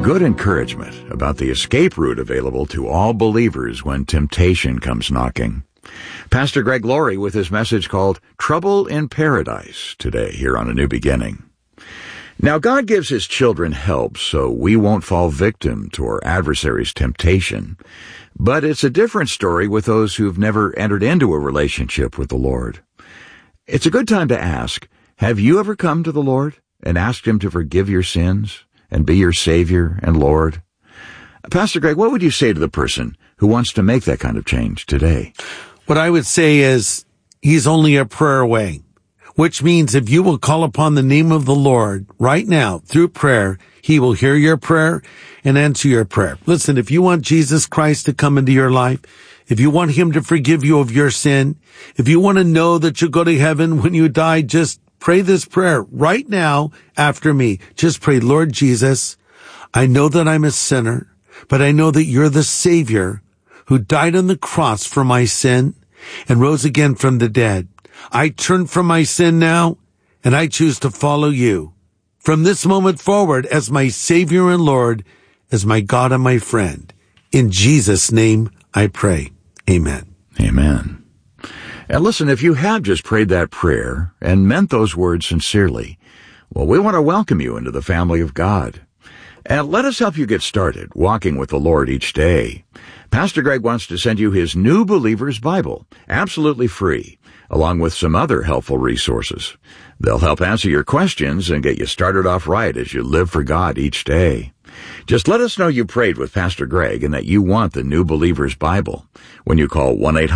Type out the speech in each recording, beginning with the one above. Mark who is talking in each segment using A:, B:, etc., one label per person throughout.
A: good encouragement about the escape route available to all believers when temptation comes knocking. Pastor Greg Laurie with his message called Trouble in Paradise today here on A New Beginning. Now, God gives His children help so we won't fall victim to our adversary's temptation. But it's a different story with those who've never entered into a relationship with the Lord. It's a good time to ask, have you ever come to the Lord and asked Him to forgive your sins and be your Savior and Lord? Pastor Greg, what would you say to the person who wants to make that kind of change today?
B: What I would say is, He's only a prayer away. Which means if you will call upon the name of the Lord right now through prayer, He will hear your prayer and answer your prayer. Listen, if you want Jesus Christ to come into your life, if you want Him to forgive you of your sin, if you want to know that you'll go to heaven when you die, just pray this prayer right now after me. Just pray, Lord Jesus, I know that I'm a sinner, but I know that You're the Savior who died on the cross for my sin and rose again from the dead. I turn from my sin now, and I choose to follow You from this moment forward as my Savior and Lord, as my God and my friend. In Jesus' name I pray. Amen.
A: Amen. And listen, if you have just prayed that prayer and meant those words sincerely, well, we want to welcome you into the family of God. And let us help you get started walking with the Lord each day. Pastor Greg wants to send you his New Believer's Bible, absolutely free, along with some other helpful resources. They'll help answer your questions and get you started off right as you live for God each day. Just let us know you prayed with Pastor Greg and that you want the New Believer's Bible when you call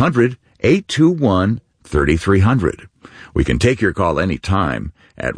A: 1-800-821-3300. We can take your call anytime at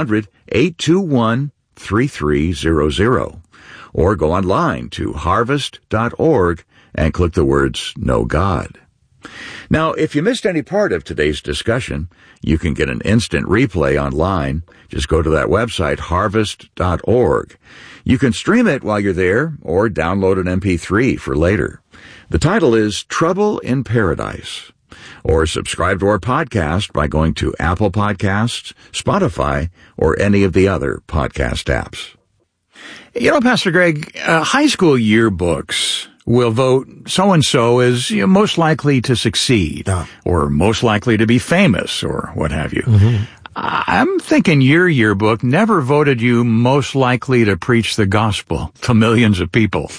A: 1-800-821-3300. Or go online to harvest.org and click the words Know God. Now, if you missed any part of today's discussion, you can get an instant replay online. Just go to that website, harvest.org. You can stream it while you're there or download an MP3 for later. The title is Trouble in Paradise. Or subscribe to our podcast by going to Apple Podcasts, Spotify, or any of the other podcast apps.
C: You know, Pastor Greg, high school yearbooks will vote so-and-so as most likely to succeed, or most likely to be famous, or what have you. Mm-hmm. I'm thinking your yearbook never voted you most likely to preach the gospel to millions of people.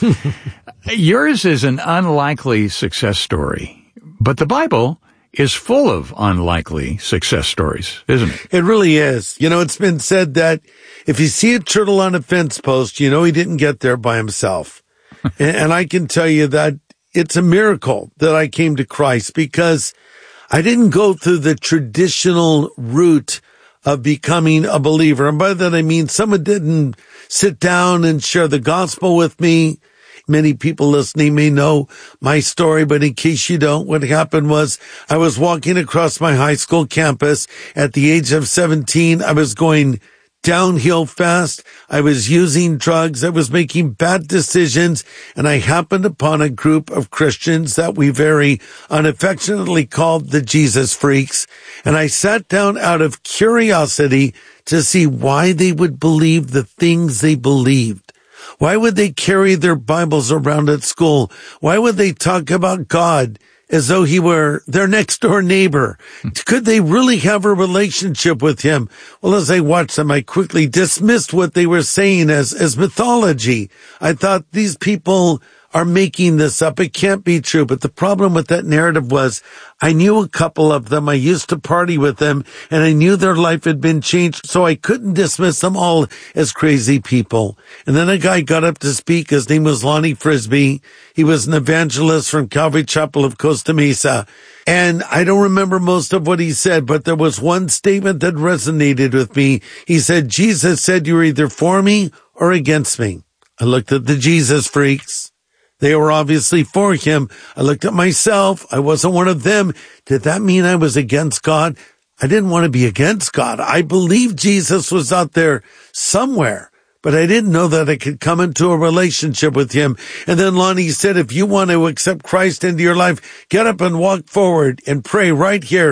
C: Yours is an unlikely success story, but the Bible is full of unlikely success stories, isn't it?
B: It really is. You know, it's been said that if you see a turtle on a fence post, you know he didn't get there by himself. And I can tell you that it's a miracle that I came to Christ because I didn't go through the traditional route of becoming a believer. And by that I mean someone didn't sit down and share the gospel with me. Many people listening may know my story, but in case you don't, what happened was I was walking across my high school campus at the age of 17. I was going downhill fast. I was using drugs. I was making bad decisions. And I happened upon a group of Christians that we very unaffectionately called the Jesus Freaks. And I sat down out of curiosity to see why they would believe the things they believed. Why would they carry their Bibles around at school? Why would they talk about God as though He were their next door neighbor? Could they really have a relationship with Him? Well, as I watched them, I quickly dismissed what they were saying as mythology. I thought these people are making this up. It can't be true. But the problem with that narrative was I knew a couple of them. I used to party with them and I knew their life had been changed. So I couldn't dismiss them all as crazy people. And then a guy got up to speak. His name was Lonnie Frisbee. He was an evangelist from Calvary Chapel of Costa Mesa. And I don't remember most of what he said, but there was one statement that resonated with me. He said, Jesus said you're either for me or against me. I looked at the Jesus Freaks. They were obviously for Him. I looked at myself. I wasn't one of them. Did that mean I was against God? I didn't want to be against God. I believed Jesus was out there somewhere, but I didn't know that I could come into a relationship with Him. And then Lonnie said, if you want to accept Christ into your life, get up and walk forward and pray right here.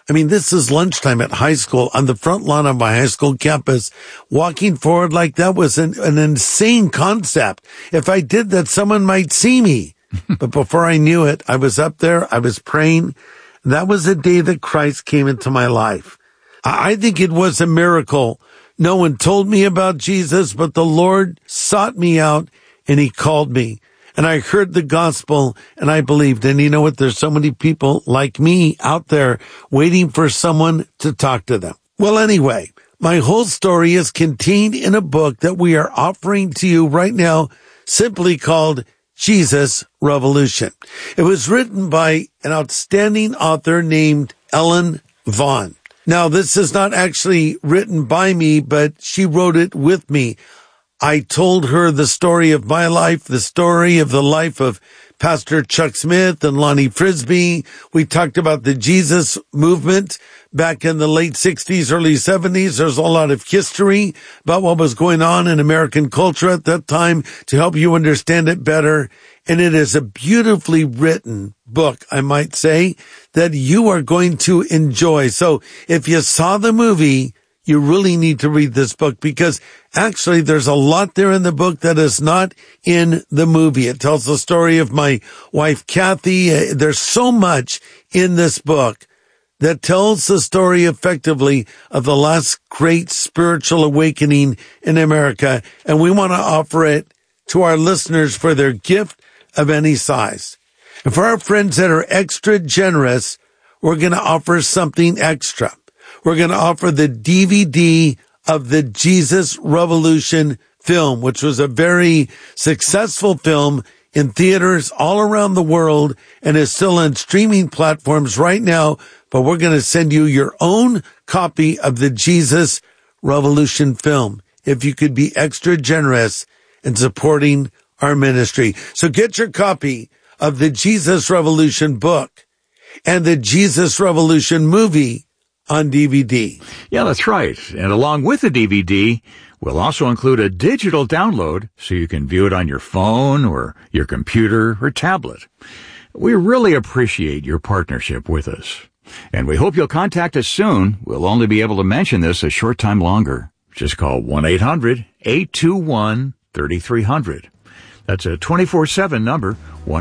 B: I mean, this is lunchtime at high school on the front lawn of my high school campus. Walking forward like that was an insane concept. If I did that, someone might see me. But before I knew it, I was up there. I was praying. That was the day that Christ came into my life. I think it was a miracle. No one told me about Jesus, but the Lord sought me out and he called me. And I heard the gospel and I believed. And you know what? There's so many people like me out there waiting for someone to talk to them. Well, anyway, my whole story is contained in a book that we are offering to you right now, simply called Jesus Revolution. It was written by an outstanding author named Ellen Vaughn. Now, this is not actually written by me, but she wrote it with me. I told her the story of my life, the story of the life of Pastor Chuck Smith and Lonnie Frisbee. We talked about the Jesus movement back in the late 60s, early 70s. There's a lot of history about what was going on in American culture at that time to help you understand it better. And it is a beautifully written book, I might say, that you are going to enjoy. So if you saw the movie, you really need to read this book because actually there's a lot there in the book that is not in the movie. It tells the story of my wife, Kathy. There's so much in this book that tells the story effectively of the last great spiritual awakening in America. And we want to offer it to our listeners for their gift of any size. And for our friends that are extra generous, we're going to offer something extra. We're going to offer the DVD of the Jesus Revolution film, which was a very successful film in theaters all around the world and is still on streaming platforms right now. But we're going to send you your own copy of the Jesus Revolution film if you could be extra generous in supporting our ministry. So get your copy of the Jesus Revolution book and the Jesus Revolution movie on DVD.
C: Yeah, that's right. And along with the DVD, we'll also include a digital download so you can view it on your phone or your computer or tablet. We really appreciate your partnership with us. And we hope you'll contact us soon. We'll only be able to mention this a short time longer. Just call 1-800-821-3300. That's a 24/7 number,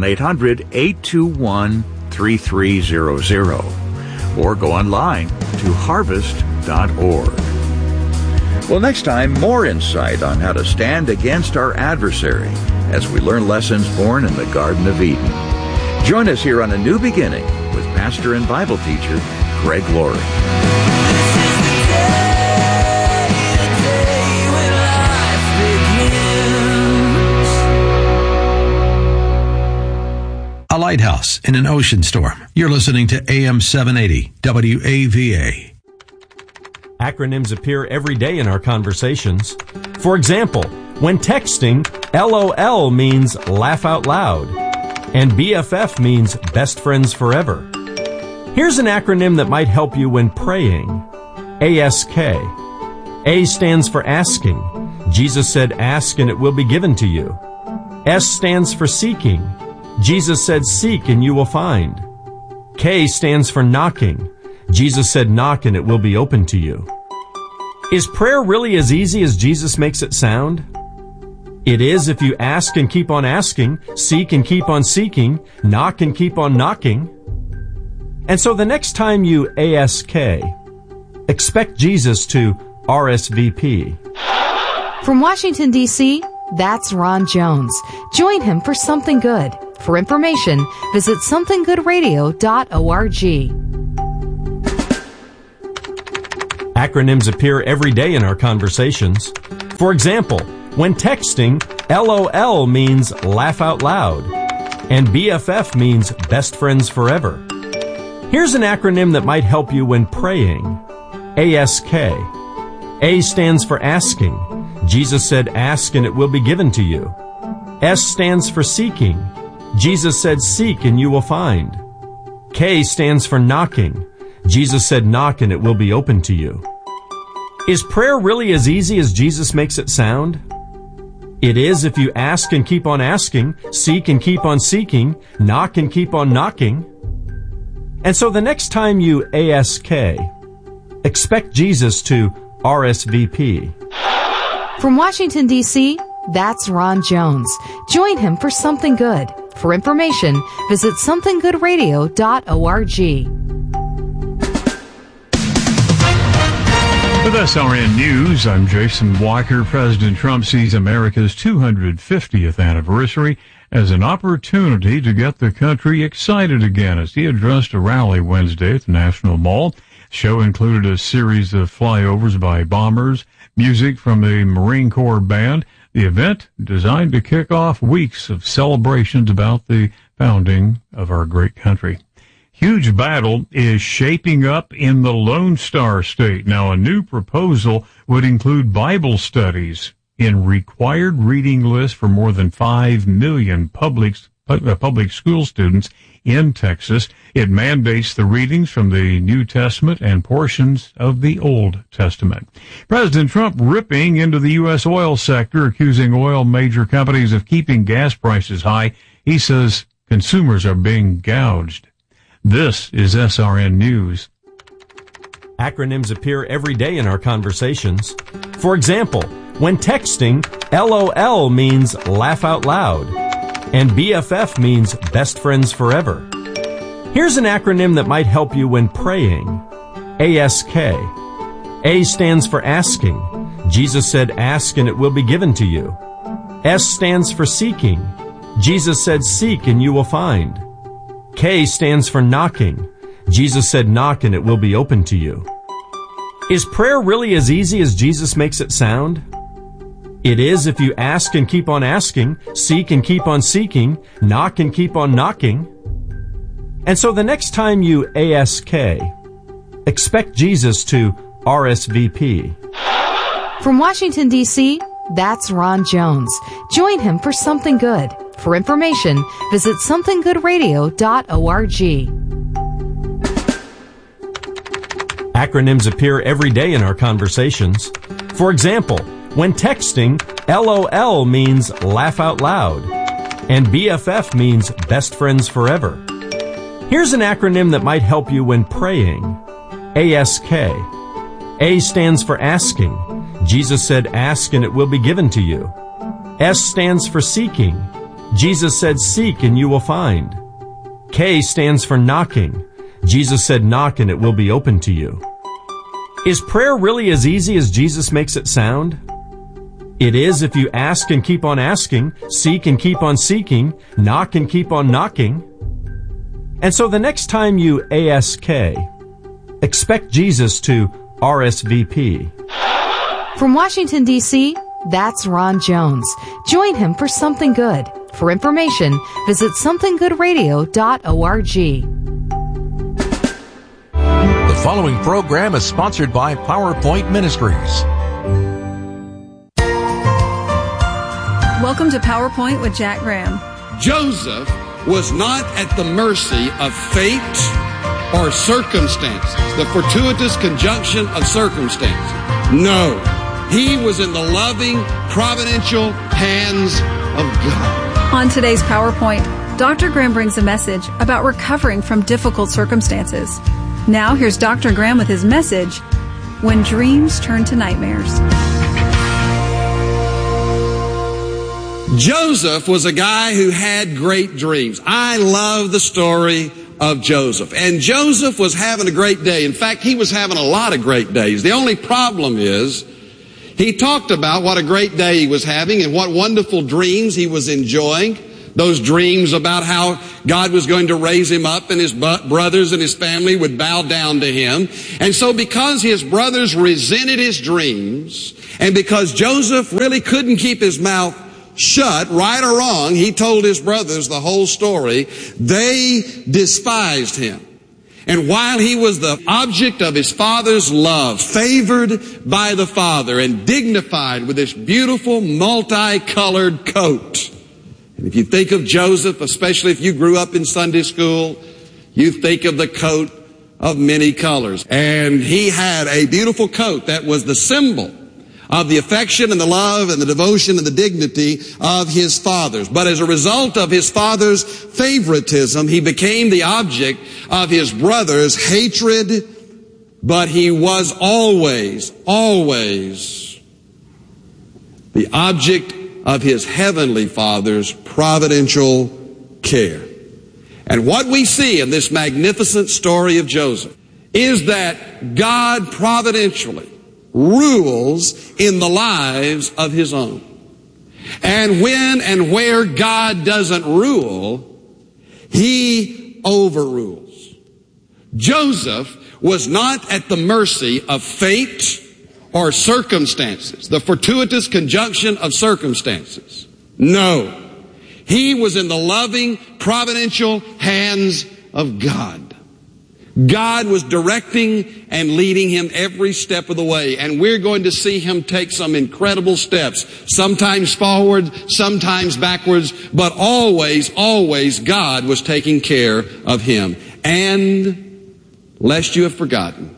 C: 1-800-821-3300. Or go online to harvest.org. Well, next time, more insight on how to stand against our adversary as we learn lessons born in the Garden of Eden. Join us here on A New Beginning with pastor and Bible teacher Greg Laurie.
D: A lighthouse in an ocean storm. You're listening to AM 780 WAVA.
E: Acronyms appear every day in our conversations. For example, when texting, LOL means laugh out loud, and BFF means best friends forever. Here's an acronym that might help you when praying. ASK. A stands for asking. Jesus said, ask and it will be given to you. S stands for seeking. Jesus said, seek and you will find. K stands for knocking. Jesus said, knock and it will be open to you. Is prayer really as easy as Jesus makes it sound? It is if you ask and keep on asking, seek and keep on seeking, knock and keep on knocking. And so the next time you ASK, expect Jesus to RSVP.
F: From Washington, D.C., that's Ron Jones. Join him for Something Good. For information, visit somethinggoodradio.org.
E: Acronyms appear every day in our conversations. For example, when texting, LOL means laugh out loud, and BFF means best friends forever. Here's an acronym that might help you when praying. ASK. A stands for asking. Jesus said, ask and it will be given to you. S stands for seeking. Jesus said, seek and you will find. K stands for knocking. Jesus said, knock and it will be open to you. Is prayer really as easy as Jesus makes it sound? It is if you ask and keep on asking, seek and keep on seeking, knock and keep on knocking. And so the next time you ASK, expect Jesus to RSVP.
F: From Washington, D.C., that's Ron Jones. Join him for Something Good. For information, visit somethinggoodradio.org.
G: With SRN News, I'm Jason Walker. President Trump sees America's 250th anniversary as an opportunity to get the country excited again as he addressed a rally Wednesday at the National Mall. The show included a series of flyovers by bombers, music from the Marine Corps Band. The event designed to kick off weeks of celebrations about the founding of our great country. Huge battle is shaping up in the Lone Star State. Now, a new proposal would include Bible studies in required reading lists for more than 5 million public school students in Texas. It mandates the readings from the New Testament and portions of the Old Testament. President Trump ripping into the U.S. oil sector, accusing oil major companies of keeping gas prices high. He says consumers are being gouged. This is SRN News.
E: Acronyms appear every day in our conversations. For example, when texting, LOL means laugh out loud, and BFF means best friends forever. Here's an acronym that might help you when praying. ASK. A stands for asking. Jesus said, ask and it will be given to you. S stands for seeking. Jesus said, seek and you will find. K stands for knocking. Jesus said, knock and it will be open to you. Is prayer really as easy as Jesus makes it sound? It is if you ask and keep on asking, seek and keep on seeking, knock and keep on knocking. And so the next time you ASK, expect Jesus to RSVP.
F: From Washington, D.C., that's Ron Jones. Join him for Something Good. For information, visit somethinggoodradio.org.
E: Acronyms appear every day in our conversations. For example, when texting, LOL means laugh out loud, and BFF means best friends forever. Here's an acronym that might help you when praying. ASK. A stands for asking. Jesus said, ask and it will be given to you. S stands for seeking. Jesus said, seek and you will find. K stands for knocking. Jesus said, knock and it will be open to you. Is prayer really as easy as Jesus makes it sound? It is if you ask and keep on asking, seek and keep on seeking, knock and keep on knocking. And so the next time you ASK, expect Jesus to RSVP.
F: From Washington, D.C., that's Ron Jones. Join him for Something Good. For information, visit somethinggoodradio.org.
H: The following program is sponsored by PowerPoint Ministries.
I: Welcome to PowerPoint with Jack Graham.
J: Joseph was not at the mercy of fate or circumstances, the fortuitous conjunction of circumstances. No, he was in the loving, providential hands of God.
I: On today's PowerPoint, Dr. Graham brings a message about recovering from difficult circumstances. Now here's Dr. Graham with his message, When Dreams Turn to Nightmares.
J: Joseph was a guy who had great dreams. I love the story of Joseph. And Joseph was having a great day. In fact, he was having a lot of great days. The only problem is, he talked about what a great day he was having and what wonderful dreams he was enjoying. Those dreams about how God was going to raise him up and his brothers and his family would bow down to him. And so because his brothers resented his dreams, and because Joseph really couldn't keep his mouth shut, right or wrong, he told his brothers the whole story. They despised him. And while he was the object of his father's love, favored by the father and dignified with this beautiful multicolored coat. And if you think of Joseph, especially if you grew up in Sunday school, you think of the coat of many colors. And he had a beautiful coat that was the symbol of the affection and the love and the devotion and the dignity of his fathers. But as a result of his father's favoritism, he became the object of his brother's hatred, but he was always the object of his heavenly Father's providential care. And what we see in this magnificent story of Joseph is that God providentially rules in the lives of his own. And when and where God doesn't rule, he overrules. Joseph was not at the mercy of fate or circumstances, the fortuitous conjunction of circumstances. No. He was in the loving, providential hands of God. God was directing and leading him every step of the way. And we're going to see him take some incredible steps, sometimes forward, sometimes backwards, but always God was taking care of him. And lest you have forgotten,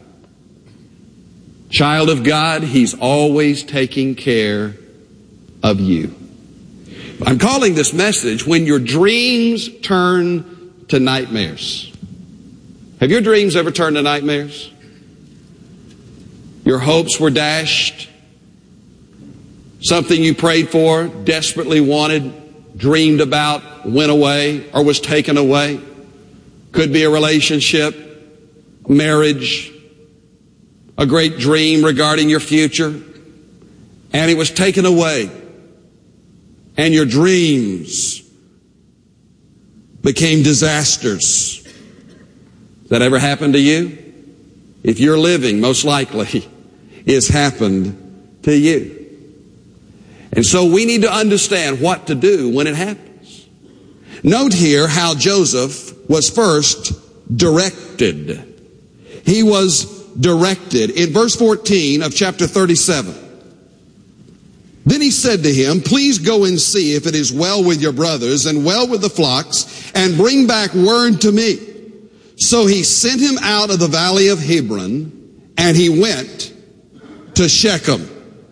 J: child of God, he's always taking care of you. I'm calling this message, When Your Dreams Turn to Nightmares. Have your dreams ever turned to nightmares? Your hopes were dashed. Something you prayed for, desperately wanted, dreamed about, went away or was taken away. Could be a relationship, marriage, a great dream regarding your future, and it was taken away. And your dreams became disasters. Has that ever happened to you? If you're living, most likely it's happened to you. And so we need to understand what to do when it happens. Note here how Joseph was first directed. He was directed. In verse 14 of chapter 37, then he said to him, please go and see if it is well with your brothers and well with the flocks, and bring back word to me. So he sent him out of the valley of Hebron, and he went to Shechem.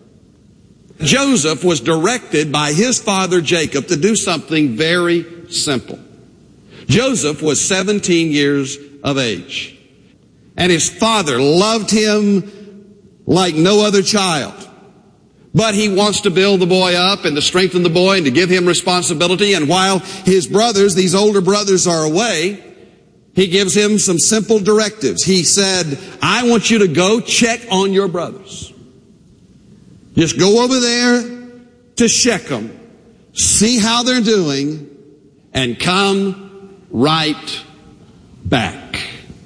J: Joseph was directed by his father Jacob to do something very simple. Joseph was 17 years of age, and his father loved him like no other child. But he wants to build the boy up and to strengthen the boy and to give him responsibility. And while his brothers, these older brothers, are away, he gives him some simple directives. He said, I want you to go check on your brothers. Just go over there to Shechem, see how they're doing, and come right back.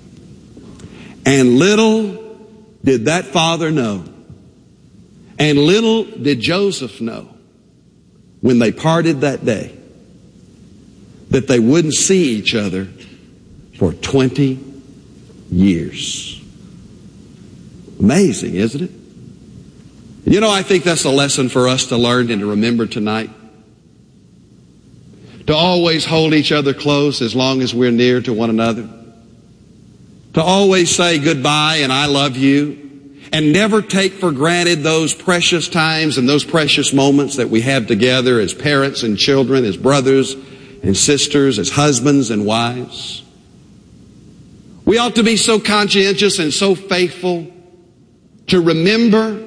J: And little did that father know, and little did Joseph know, when they parted that day, that they wouldn't see each other for 20 years. Amazing, isn't it? You know, I think that's a lesson for us to learn and to remember tonight. To always hold each other close as long as we're near to one another. To always say goodbye and I love you. And never take for granted those precious times and those precious moments that we have together as parents and children, as brothers and sisters, as husbands and wives. We ought to be so conscientious and so faithful to remember,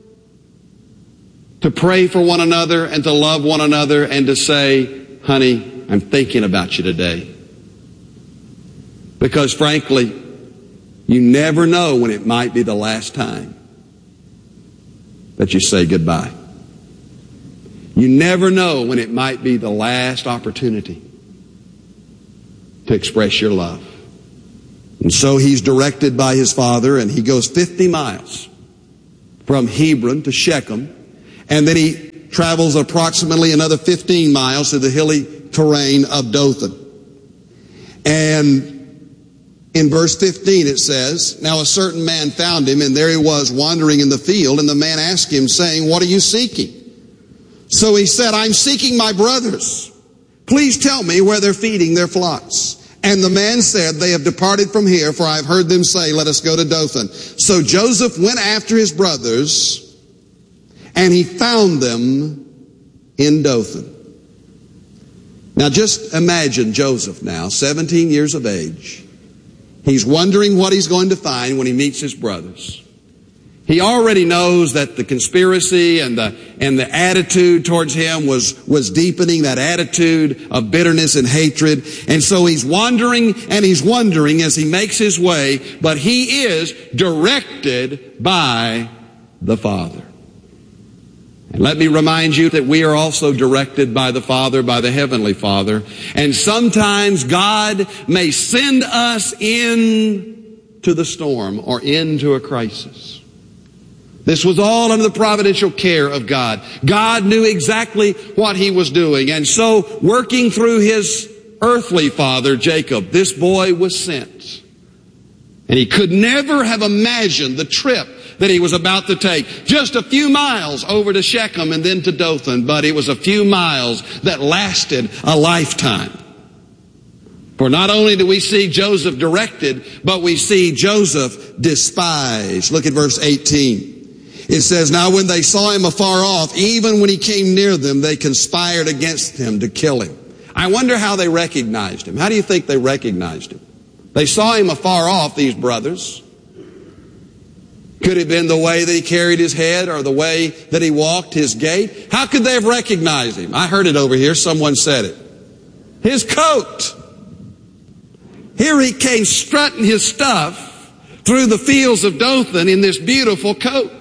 J: to pray for one another and to love one another and to say, honey, I'm thinking about you today. Because frankly, you never know when it might be the last time that you say goodbye. You never know when it might be the last opportunity to express your love. And so he's directed by his father, and he goes 50 miles from Hebron to Shechem, and then he travels approximately another 15 miles to the hilly terrain of Dothan. And in verse 15 it says, now a certain man found him, and there he was wandering in the field, and the man asked him, saying, what are you seeking? So he said, I'm seeking my brothers. Please tell me where they're feeding their flocks. And the man said, they have departed from here, for I have heard them say, let us go to Dothan. So Joseph went after his brothers, and he found them in Dothan. Now just imagine Joseph now, 17 years of age. He's wondering what he's going to find when he meets his brothers. He already knows that the conspiracy and the attitude towards him was deepening, that attitude of bitterness and hatred. And so he's wandering and he's wondering as he makes his way, but he is directed by the Father. And let me remind you that we are also directed by the Father, by the Heavenly Father. And sometimes God may send us into the storm or into a crisis. This was all under the providential care of God. God knew exactly what he was doing. And so, working through his earthly father, Jacob, this boy was sent. And he could never have imagined the trip that he was about to take. Just a few miles over to Shechem and then to Dothan. But it was a few miles that lasted a lifetime. For not only do we see Joseph directed, but we see Joseph despised. Look at verse 18. It says, now when they saw him afar off, even when he came near them, they conspired against him to kill him. I wonder how they recognized him. How do you think they recognized him? They saw him afar off, these brothers. Could it have been the way that he carried his head or the way that he walked, his gait? How could they have recognized him? I heard it over here. Someone said it. His coat. Here he came strutting his stuff through the fields of Dothan in this beautiful coat.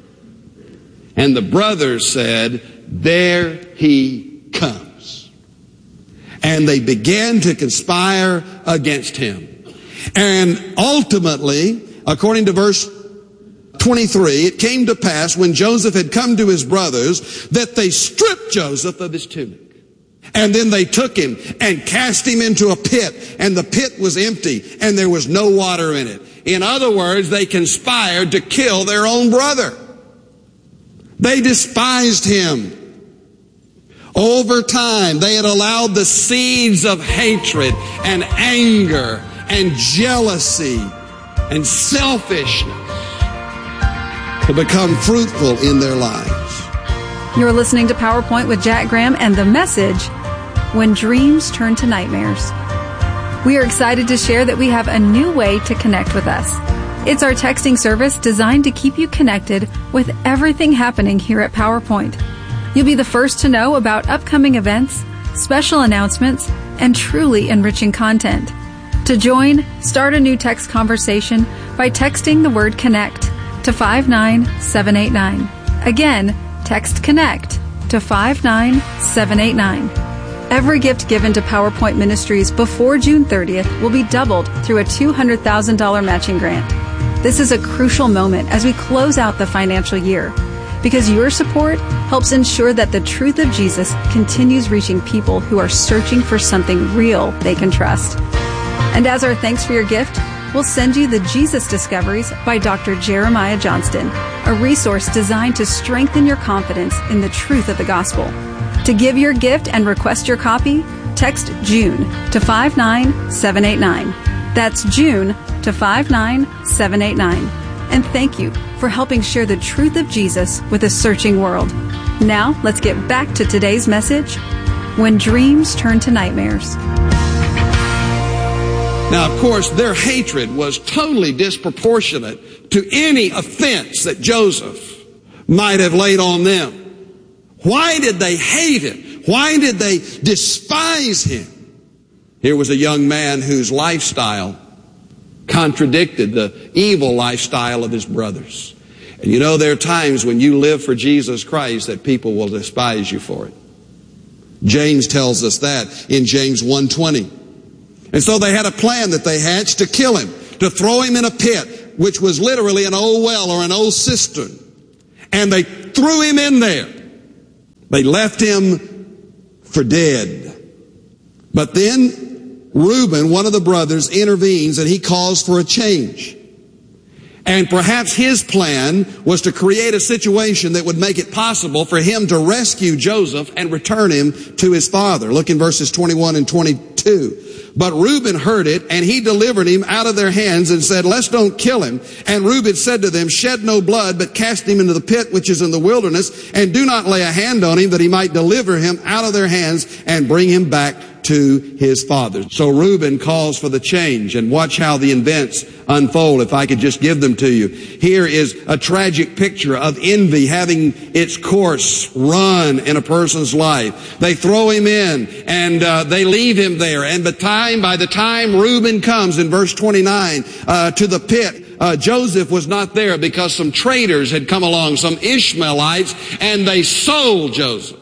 J: And the brothers said, there he comes. And they began to conspire against him. And ultimately, according to verse 23, it came to pass when Joseph had come to his brothers that they stripped Joseph of his tunic. And then they took him and cast him into a pit, and the pit was empty and there was no water in it. In other words, they conspired to kill their own brother. They despised him. Over time, they had allowed the seeds of hatred and anger and jealousy and selfishness to become fruitful in their lives.
I: You're listening to PowerPoint with Jack Graham and the message, When Dreams Turn to Nightmares. We are excited to share that we have a new way to connect with us. It's our texting service designed to keep you connected with everything happening here at PowerPoint. You'll be the first to know about upcoming events, special announcements, and truly enriching content. To join, start a new text conversation by texting the word CONNECT to 59789. Again, text CONNECT to 59789. Every gift given to PowerPoint Ministries before June 30th will be doubled through a $200,000 matching grant. This is a crucial moment as we close out the financial year, because your support helps ensure that the truth of Jesus continues reaching people who are searching for something real they can trust. And as our thanks for your gift, we'll send you the Jesus Discoveries by Dr. Jeremiah Johnston, a resource designed to strengthen your confidence in the truth of the gospel. To give your gift and request your copy, text June to 59789. That's June to 59789. And thank you for helping share the truth of Jesus with a searching world. Now, let's get back to today's message, When Dreams Turn to Nightmares.
J: Now, of course, their hatred was totally disproportionate to any offense that Joseph might have laid on them. Why did they hate him? Why did they despise him? Here was a young man whose lifestyle contradicted the evil lifestyle of his brothers. And you know, there are times when you live for Jesus Christ that people will despise you for it. James tells us that in James 1:20. And so they had a plan that they hatched to kill him, to throw him in a pit, which was literally an old well or an old cistern. And they threw him in there. They left him for dead. But then Reuben, one of the brothers, intervenes and he calls for a change. And perhaps his plan was to create a situation that would make it possible for him to rescue Joseph and return him to his father. Look in verses 21 and 22. But Reuben heard it, and he delivered him out of their hands and said, let's don't kill him. And Reuben said to them, shed no blood, but cast him into the pit which is in the wilderness, and do not lay a hand on him, that he might deliver him out of their hands and bring him back to his father. So Reuben calls for the change, and watch how the events unfold. If I could just give them to you. Here is a tragic picture of envy having its course run in a person's life. They throw him in, and they leave him there. And by the time Reuben comes in verse 29 to the pit, Joseph was not there because some traders had come along, some Ishmaelites, and they sold Joseph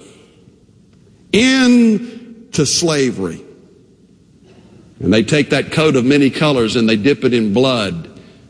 J: into slavery. And they take that coat of many colors and they dip it in blood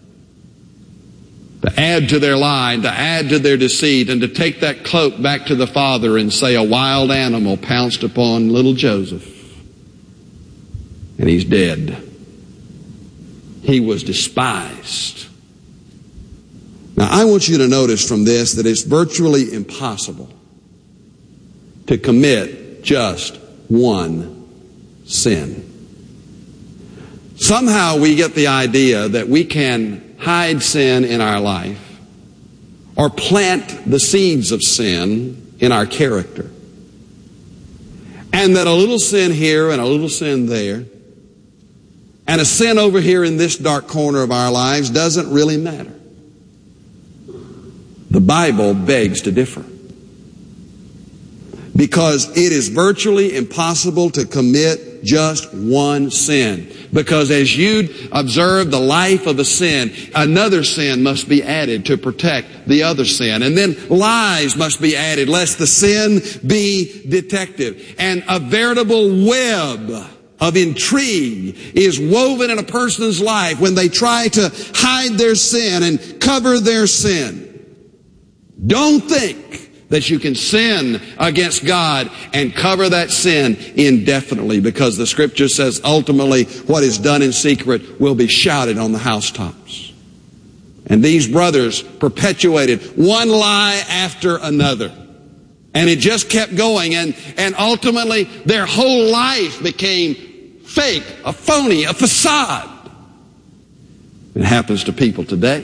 J: to add to their lie, to add to their deceit, and to take that cloak back to the father and say a wild animal pounced upon little Joseph. And he's dead. He was despised. Now I want you to notice from this that it's virtually impossible to commit just one sin. Somehow we get the idea that we can hide sin in our life or plant the seeds of sin in our character. And that a little sin here and a little sin there and a sin over here in this dark corner of our lives doesn't really matter. The Bible begs to differ. Because it is virtually impossible to commit just one sin. Because as you observe the life of a sin, another sin must be added to protect the other sin. And then lies must be added lest the sin be detected. And a veritable web of intrigue is woven in a person's life when they try to hide their sin and cover their sin. Don't think that you can sin against God and cover that sin indefinitely, because the Scripture says ultimately what is done in secret will be shouted on the housetops. And these brothers perpetuated one lie after another. And it just kept going, and ultimately their whole life became fake, a phony, a facade. It happens to people today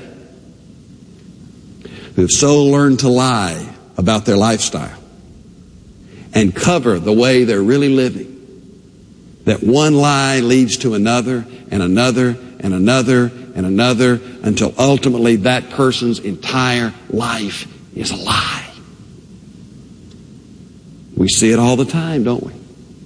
J: who've so learned to lie about their lifestyle and cover the way they're really living, that one lie leads to another and another and another and another until ultimately that person's entire life is a lie. We see it all the time, don't we?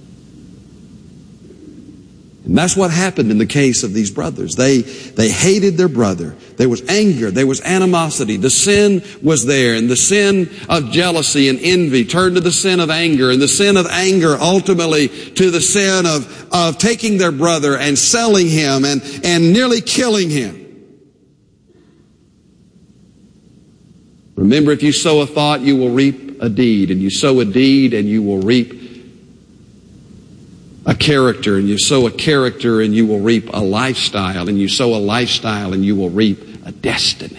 J: And that's what happened in the case of these brothers. They hated their brother. There was anger. There was animosity. The sin was there. And the sin of jealousy and envy turned to the sin of anger. And the sin of anger ultimately to the sin of taking their brother and selling him and nearly killing him. Remember, if you sow a thought, you will reap a deed. And you sow a deed and you will reap a character, and you sow a character and you will reap a lifestyle, and you sow a lifestyle and you will reap a destiny.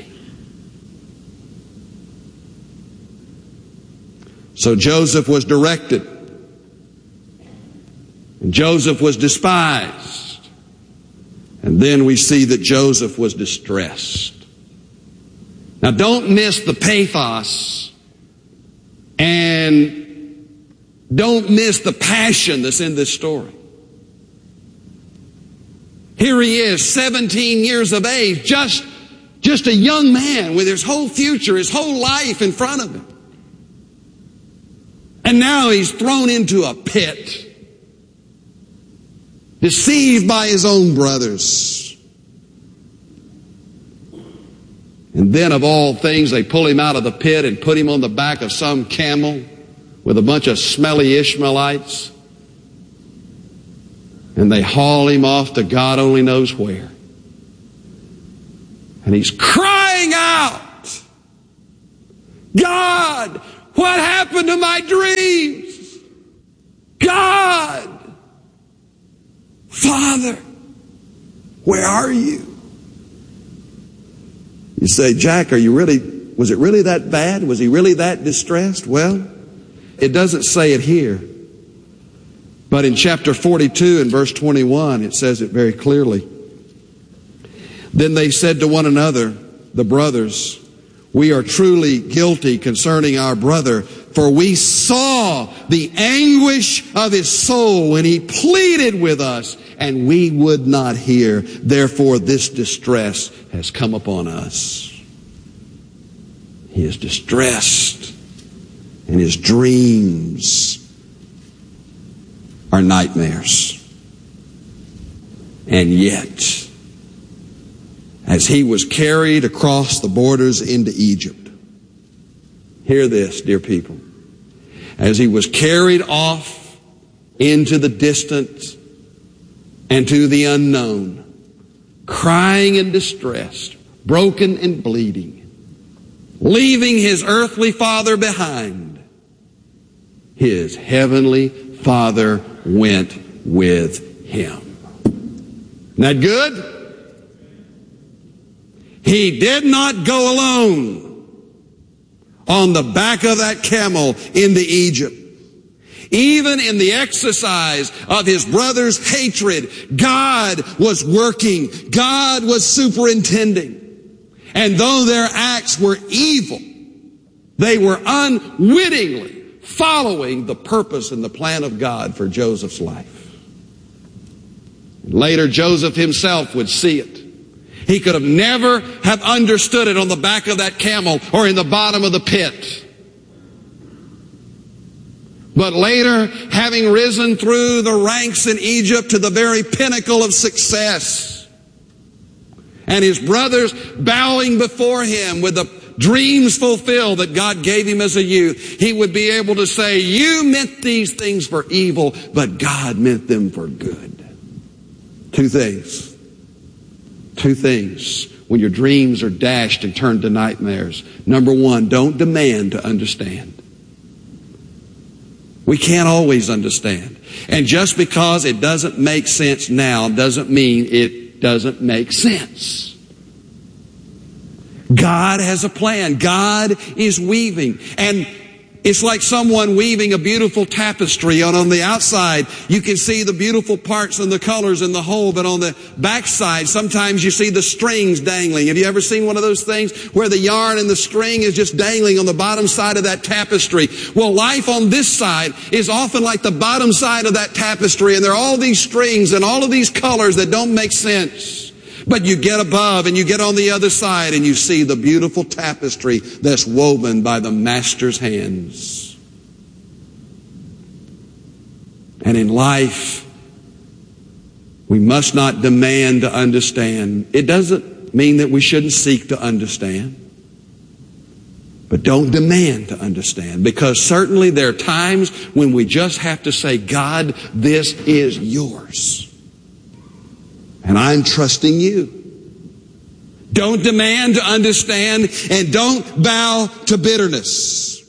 J: So Joseph was directed, and Joseph was despised, and then we see that Joseph was distressed. Now don't miss the pathos, and don't miss the passion that's in this story. Here he is, 17 years of age, just a young man with his whole future, his whole life in front of him. And now he's thrown into a pit, deceived by his own brothers. And then of all things, they pull him out of the pit and put him on the back of some camel with a bunch of smelly Ishmaelites. And they haul him off to God only knows where. And he's crying out, God, what happened to my dreams? God, Father, where are you? You say, Jack, was it really that bad? Was he really that distressed? Well, it doesn't say it here. But in chapter 42 and verse 21, it says it very clearly. Then they said to one another, the brothers, we are truly guilty concerning our brother, for we saw the anguish of his soul when he pleaded with us, and we would not hear. Therefore, this distress has come upon us. He is distressed, and his dreams are nightmares. And yet, as he was carried across the borders into Egypt, hear this, dear people. As he was carried off into the distant and to the unknown, crying and distressed, broken and bleeding, leaving his earthly father behind, his heavenly Father went with him. Isn't that good? He did not go alone on the back of that camel into Egypt. Even in the exercise of his brother's hatred, God was working. God was superintending. And though their acts were evil, they were unwittingly following the purpose and the plan of God for Joseph's life. Later, Joseph himself would see it. He could have never have understood it on the back of that camel or in the bottom of the pit. But later, having risen through the ranks in Egypt to the very pinnacle of success, and his brothers bowing before him with the dreams fulfilled that God gave him as a youth, he would be able to say, you meant these things for evil, but God meant them for good. Two things when your dreams are dashed and turned to nightmares. Number one, don't demand to understand. We can't always understand. And just because it doesn't make sense now doesn't mean it doesn't make sense. God has a plan. God is weaving. And it's like someone weaving a beautiful tapestry. And on the outside, you can see the beautiful parts and the colors and the whole. But on the backside, sometimes you see the strings dangling. Have you ever seen one of those things where the yarn and the string is just dangling on the bottom side of that tapestry? Well, life on this side is often like the bottom side of that tapestry. And there are all these strings and all of these colors that don't make sense. But you get above and you get on the other side and you see the beautiful tapestry that's woven by the master's hands. And in life, we must not demand to understand. It doesn't mean that we shouldn't seek to understand. But don't demand to understand, because certainly there are times when we just have to say, God, this is yours. And I'm trusting you. Don't demand to understand, and don't bow to bitterness.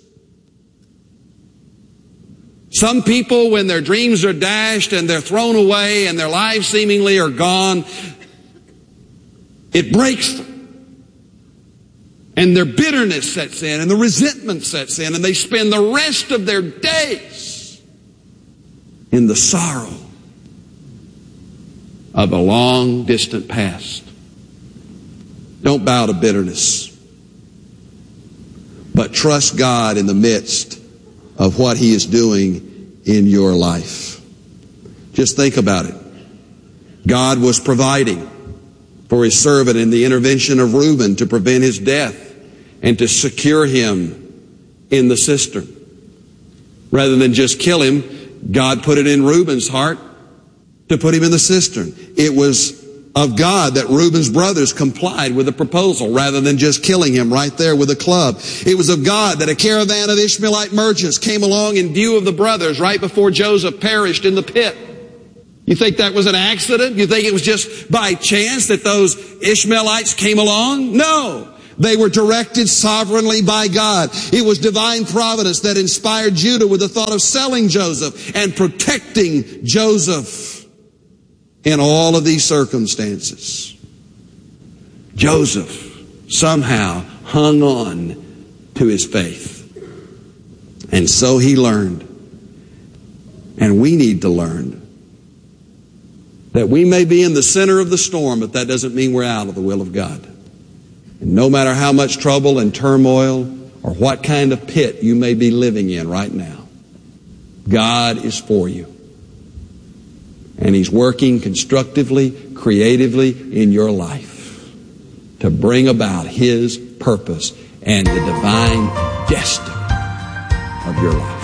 J: Some people, when their dreams are dashed and they're thrown away and their lives seemingly are gone, it breaks them. And their bitterness sets in and the resentment sets in, and they spend the rest of their days in the sorrow of a long, distant past. Don't bow to bitterness, but trust God in the midst of what He is doing in your life. Just think about it. God was providing for His servant in the intervention of Reuben to prevent his death and to secure him in the cistern. Rather than just kill him, God put it in Reuben's heart to put him in the cistern. It was of God that Reuben's brothers complied with the proposal rather than just killing him right there with a club. It was of God that a caravan of Ishmaelite merchants came along in view of the brothers right before Joseph perished in the pit. You think that was an accident? You think it was just by chance that those Ishmaelites came along? No. They were directed sovereignly by God. It was divine providence that inspired Judah with the thought of selling Joseph and protecting Joseph in all of these circumstances. Joseph somehow hung on to his faith. And so he learned. And we need to to learn. That we may be in the center of the storm, but that doesn't mean we're out of the will of God. And no matter how much trouble and turmoil or what kind of pit you may be living in right now, God is for you. And He's working constructively, creatively in your life to bring about His purpose and the divine destiny of your life.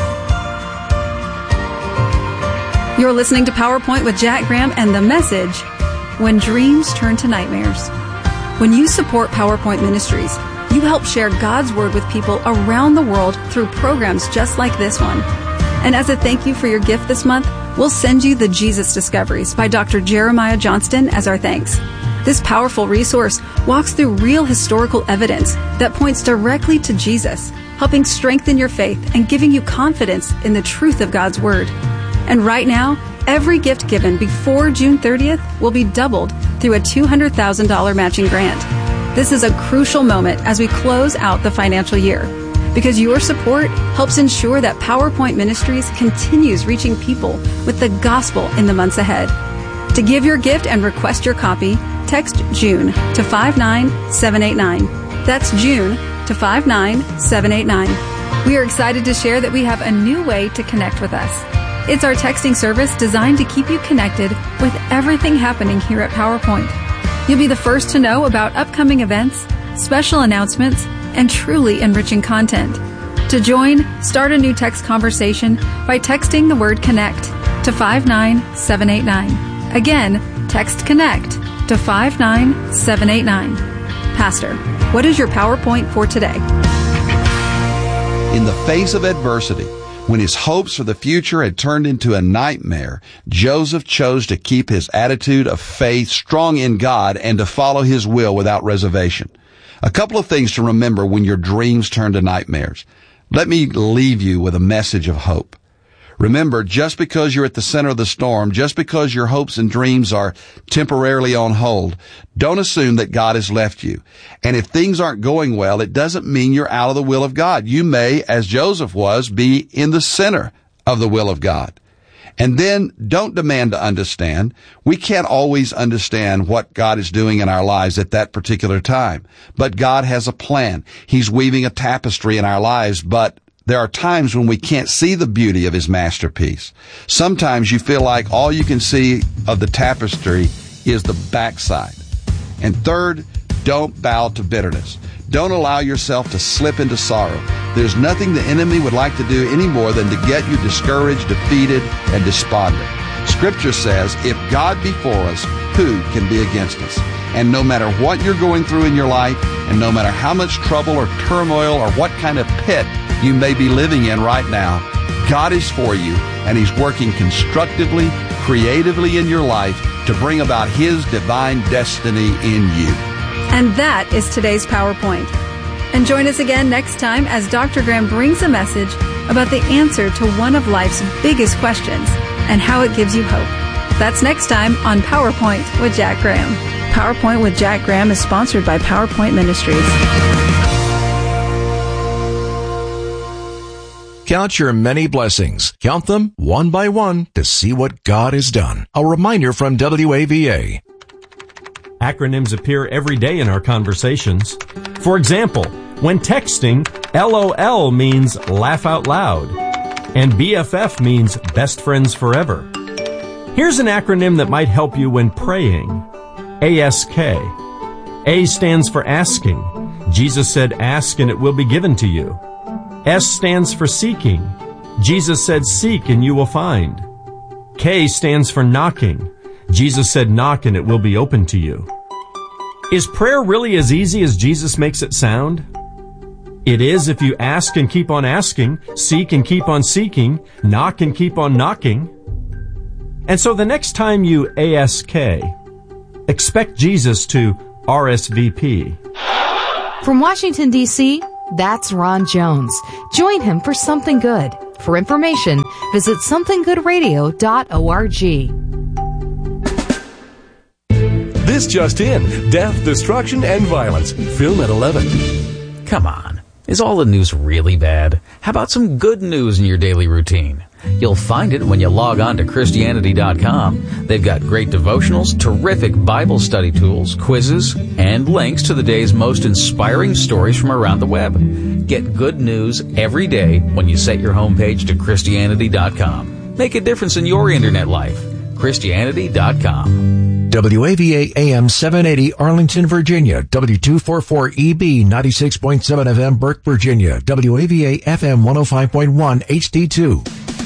I: You're listening to PowerPoint with Jack Graham and the message, When Dreams Turn to Nightmares. When you support PowerPoint Ministries, you help share God's Word with people around the world through programs just like this one. And as a thank you for your gift this month, we'll send you the Jesus Discoveries by Dr. Jeremiah Johnston as our thanks. This powerful resource walks through real historical evidence that points directly to Jesus, helping strengthen your faith and giving you confidence in the truth of God's Word. And right now, every gift given before June 30th will be doubled through a $200,000 matching grant. This is a crucial moment as we close out the financial year, because your support helps ensure that PowerPoint Ministries continues reaching people with the gospel in the months ahead. To give your gift and request your copy, text June to 59789. That's June to 59789. We are excited to share that we have a new way to connect with us. It's our texting service designed to keep you connected with everything happening here at PowerPoint. You'll be the first to know about upcoming events, special announcements, and truly enriching content. To join, start a new text conversation by texting the word CONNECT to 59789. Again, text CONNECT to 59789. Pastor, what is your PowerPoint for today?
K: In the face of adversity, when his hopes for the future had turned into a nightmare, Joseph chose to keep his attitude of faith strong in God and to follow His will without reservation. A couple of things to remember when your dreams turn to nightmares. Let me leave you with a message of hope. Remember, just because you're at the center of the storm, just because your hopes and dreams are temporarily on hold, don't assume that God has left you. And if things aren't going well, it doesn't mean you're out of the will of God. You may, as Joseph was, be in the center of the will of God. And then don't demand to understand. We can't always understand what God is doing in our lives at that particular time. But God has a plan. He's weaving a tapestry in our lives, but there are times when we can't see the beauty of His masterpiece. Sometimes you feel like all you can see of the tapestry is the backside. And third, don't bow to bitterness. Don't allow yourself to slip into sorrow. There's nothing the enemy would like to do any more than to get you discouraged, defeated, and despondent. Scripture says, if God be for us, who can be against us? And no matter what you're going through in your life, and no matter how much trouble or turmoil or what kind of pit you may be living in right now, God is for you, and He's working constructively, creatively in your life to bring about His divine destiny in you.
I: And that is today's PowerPoint. And join us again next time as Dr. Graham brings a message about the answer to one of life's biggest questions and how it gives you hope. That's next time on PowerPoint with Jack Graham. PowerPoint with Jack Graham is sponsored by PowerPoint Ministries.
H: Count your many blessings. Count them one by one to see what God has done. A reminder from WAVA.
E: Acronyms appear every day in our conversations. For example, when texting, LOL means laugh out loud, and BFF means best friends forever. Here's an acronym that might help you when praying. ASK. A stands for asking. Jesus said, ask and it will be given to you. S stands for seeking. Jesus said, seek and you will find. K stands for knocking. Jesus said, knock and it will be open to you. Is prayer really as easy as Jesus makes it sound? It is if you ask and keep on asking, seek and keep on seeking, knock and keep on knocking. And so the next time you ASK, expect Jesus to RSVP.
F: From Washington, D.C., that's Ron Jones. Join him for Something Good. For information, visit somethinggood.org.
L: This just in. Death, destruction, and violence. Film at 11.
M: Come on. Is all the news really bad? How about some good news in your daily routine? You'll find it when you log on to Christianity.com. They've got great devotionals, terrific Bible study tools, quizzes, and links to the day's most inspiring stories from around the web. Get good news every day when you set your homepage to Christianity.com. Make a difference in your internet life. Christianity.com.
H: WAVA AM 780 Arlington, Virginia. W244EB 96.7 FM Burke, Virginia. WAVA FM 105.1 HD2.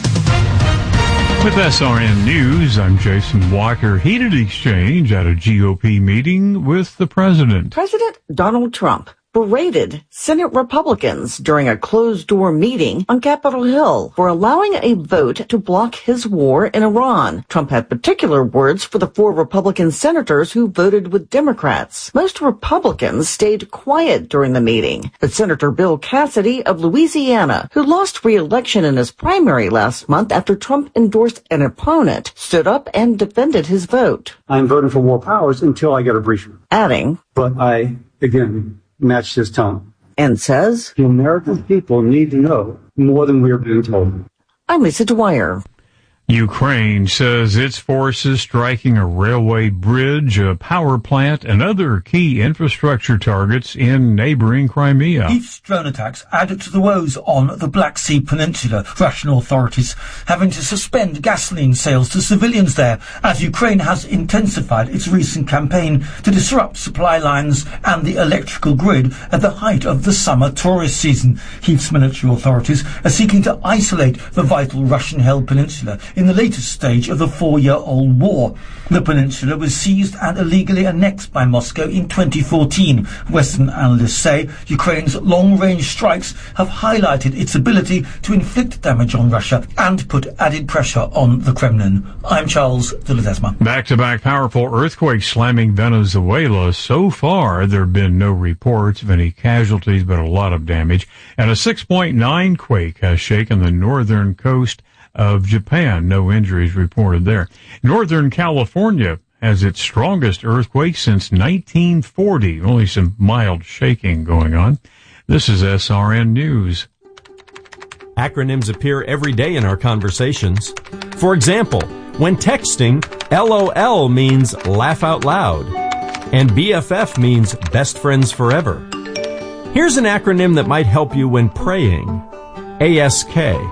G: With SRN News, I'm Jason Walker. Heated exchange at a GOP meeting with the president.
N: President Donald Trump berated Senate Republicans during a closed-door meeting on Capitol Hill for allowing a vote to block his war in Iran. Trump had particular words for the 4 Republican senators who voted with Democrats. Most Republicans stayed quiet during the meeting, but Senator Bill Cassidy of Louisiana, who lost re-election in his primary last month after Trump endorsed an opponent, stood up and defended his vote.
O: I'm voting for more powers until I get a briefing.
N: Adding,
O: but I, again, matched his tone.
N: And says,
O: the American people need to know more than we are being told.
N: I'm Lisa Dwyer.
G: Ukraine says its forces striking a railway bridge, a power plant, and other key infrastructure targets in neighboring Crimea.
P: Each drone attacks added to the woes on the Black Sea Peninsula, Russian authorities having to suspend gasoline sales to civilians there as Ukraine has intensified its recent campaign to disrupt supply lines and the electrical grid at the height of the summer tourist season. Kyiv's military authorities are seeking to isolate the vital Russian-held peninsula in the latest stage of the 4-year-old war. The peninsula was seized and illegally annexed by Moscow in 2014. Western analysts say Ukraine's long-range strikes have highlighted its ability to inflict damage on Russia and put added pressure on the Kremlin. I'm Charles de Ledesma.
G: Back-to-back powerful earthquakes slamming Venezuela. So far, there have been no reports of any casualties, but a lot of damage. And a 6.9 quake has shaken the northern coast of Japan. No injuries reported there. Northern California has its strongest earthquake since 1940. Only some mild shaking going on. This is SRN News.
E: Acronyms appear every day in our conversations. For example, when texting, LOL means laugh out loud, and BFF means best friends forever. Here's an acronym that might help you when praying. ASK.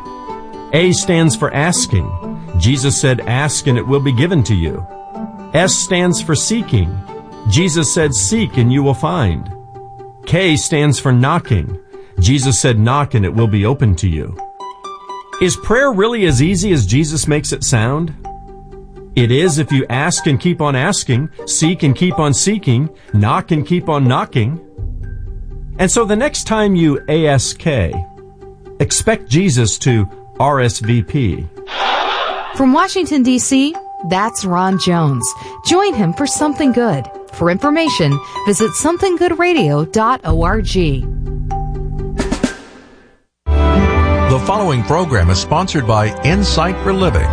E: A stands for asking. Jesus said, ask and it will be given to you. S stands for seeking. Jesus said, seek and you will find. K stands for knocking. Jesus said, knock and it will be open to you. Is prayer really as easy as Jesus makes it sound? It is if you ask and keep on asking, seek and keep on seeking, knock and keep on knocking. And so the next time you ASK, expect Jesus to RSVP.
F: From Washington, D.C., that's Ron Jones. Join him for Something Good. For information, visit somethinggoodradio.org.
H: The following program is sponsored by Insight for Living.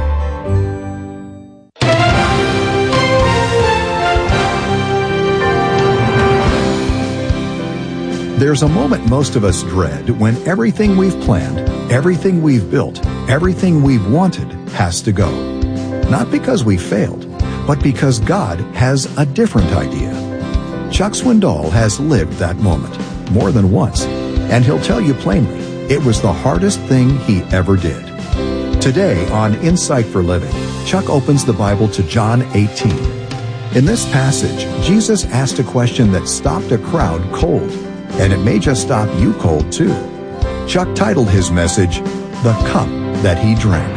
Q: There's a moment most of us dread when everything we've planned, everything we've built, everything we've wanted has to go. Not because we failed, but because God has a different idea. Chuck Swindoll has lived that moment more than once, and he'll tell you plainly, it was the hardest thing he ever did. Today on Insight for Living, Chuck opens the Bible to John 18. In this passage, Jesus asked a question that stopped a crowd cold, and it may just stop you cold too. Chuck titled his message, The Cup That He Drank.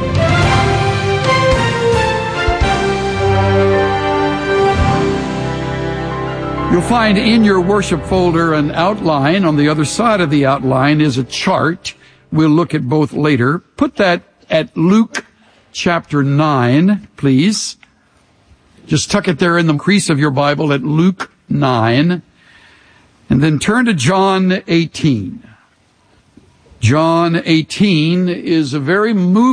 R: You'll find in your worship folder an outline. On the other side of the outline is a chart. We'll look at both later. Put that at Luke chapter 9, please. Just tuck it there in the crease of your Bible at Luke 9. And then turn to John 18. John 18 is a very moving